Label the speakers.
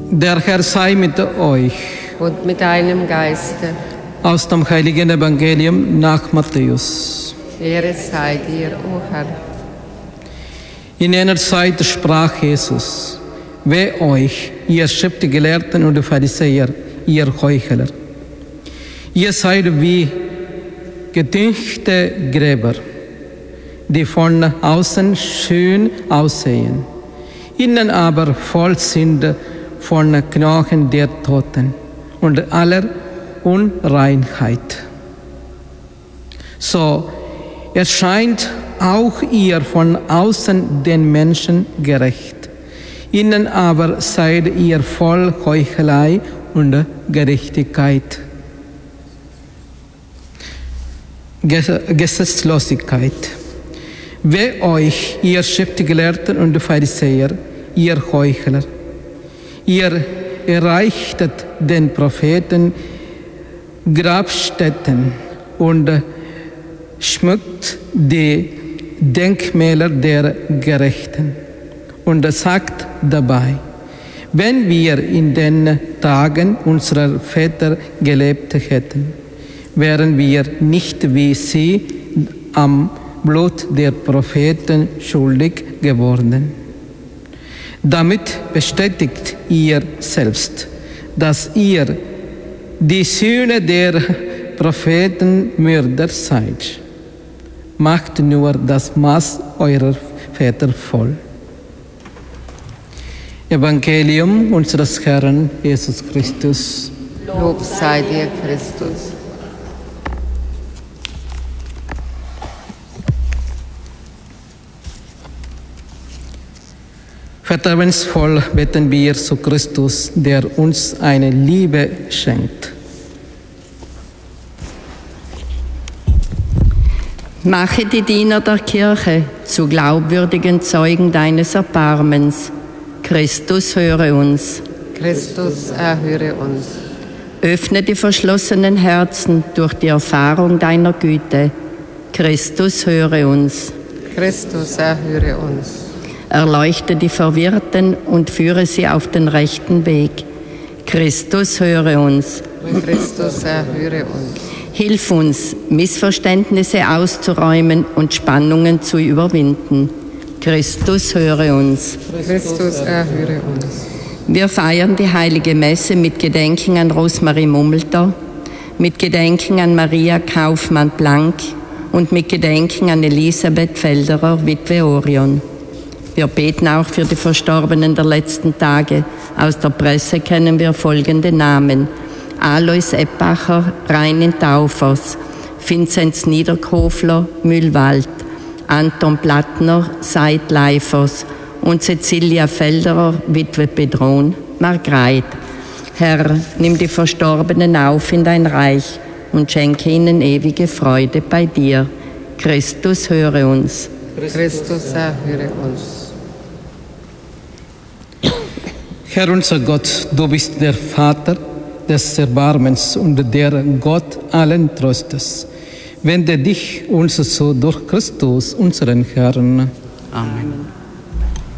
Speaker 1: Der Herr sei mit euch.
Speaker 2: Und mit deinem Geiste.
Speaker 1: Aus dem heiligen Evangelium nach Matthäus.
Speaker 2: Ehre sei dir, o Herr.
Speaker 1: In jener Zeit sprach Jesus: Weh euch, ihr Schriftgelehrten und Pharisäer, ihr Heuchler! Ihr seid wie getünchte Gräber, die von außen schön aussehen, innen aber voll sind von Knochen der Toten und aller Unreinheit. So erscheint auch ihr von außen den Menschen gerecht, innen aber seid ihr voll Heuchelei und Gerechtigkeit, Gesetzlosigkeit. Weh euch, ihr Schriftgelehrten und Pharisäer, ihr Heuchler! Ihr erreichtet den Propheten Grabstätten und schmückt die Denkmäler der Gerechten und sagt dabei: Wenn wir in den Tagen unserer Väter gelebt hätten, wären wir nicht wie sie am Blut der Propheten schuldig geworden. Damit bestätigt ihr selbst, dass ihr die Söhne der Prophetenmörder seid. Macht nur das Maß eurer Väter voll. Evangelium unseres Herrn Jesus Christus.
Speaker 2: Lob sei dir, Christus.
Speaker 1: Vertrauensvoll beten wir zu Christus, der uns eine Liebe schenkt.
Speaker 3: Mache die Diener der Kirche zu glaubwürdigen Zeugen deines Erbarmens. Christus, höre uns.
Speaker 2: Christus, erhöre uns.
Speaker 3: Öffne die verschlossenen Herzen durch die Erfahrung deiner Güte. Christus, höre uns.
Speaker 2: Christus, erhöre uns.
Speaker 3: Erleuchte die Verwirrten und führe sie auf den rechten Weg. Christus, höre uns.
Speaker 2: Christus, erhöre uns.
Speaker 3: Hilf uns, Missverständnisse auszuräumen und Spannungen zu überwinden. Christus, höre uns.
Speaker 2: Christus, erhöre uns.
Speaker 3: Wir feiern die heilige Messe mit Gedenken an Rosmarie Mummelter, mit Gedenken an Maria Kaufmann-Blank und mit Gedenken an Elisabeth Felderer, Witwe Orion. Wir beten auch für die Verstorbenen der letzten Tage. Aus der Presse kennen wir folgende Namen: Alois Eppacher, Reinin Taufers, Vinzenz Niederkofler, Mühlwald, Anton Plattner, Seid Leifers und Cecilia Felderer, Witwe Pedron, Margreit. Herr, nimm die Verstorbenen auf in dein Reich und schenke ihnen ewige Freude bei dir. Christus, höre uns.
Speaker 2: Christus, erhöre uns.
Speaker 1: Herr unser Gott, du bist der Vater des Erbarmens und der Gott allen Trostes. Wende dich uns so durch Christus, unseren Herrn.
Speaker 4: Amen.